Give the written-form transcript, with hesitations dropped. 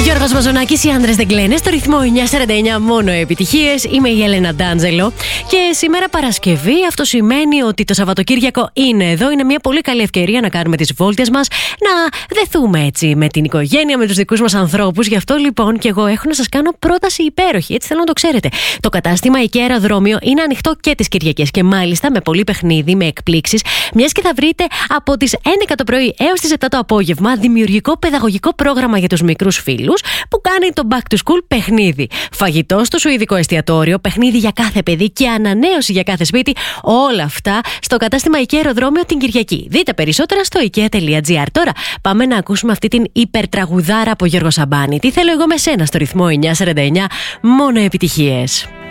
Γιώργος Μαζονάκης, οι άντρες δεν κλαίνε, στο ρυθμό 949 μόνο επιτυχίες. Είμαι η Έλενα Ντάντζελο και σήμερα Παρασκευή. Αυτό σημαίνει ότι το Σαββατοκύριακο είναι εδώ. Είναι μια πολύ καλή ευκαιρία να κάνουμε τις βόλτες μας, να δεθούμε έτσι με την οικογένεια, με τους δικούς μας ανθρώπους. Γι' αυτό λοιπόν και εγώ έχω να σας κάνω πρόταση υπέροχη. Έτσι θέλω να το ξέρετε. Το κατάστημα IKEA Αεροδρόμιο είναι ανοιχτό και τις Κυριακές και μάλιστα με πολύ παιχνίδι, με εκπλήξεις. Μιας και θα βρείτε από τις 11 το πρωί έως τις 7 το απόγευμα δημιουργικό παιδαγωγικό πρόγραμμα για τους μικρούς φίλους που κάνει το Back to School παιχνίδι. Φαγητό στο σουηδικό εστιατόριο, παιχνίδι για κάθε παιδί και ανανέωση για κάθε σπίτι. Όλα αυτά στο κατάστημα IKEA Αεροδρόμιο την Κυριακή. Δείτε περισσότερα στο ikea.gr. Τώρα πάμε να ακούσουμε αυτή την υπερτραγουδάρα από Γιώργο Σαμπάνη. Τι θέλω εγώ με σένα στο ρυθμό 949, μόνο επιτυχίες.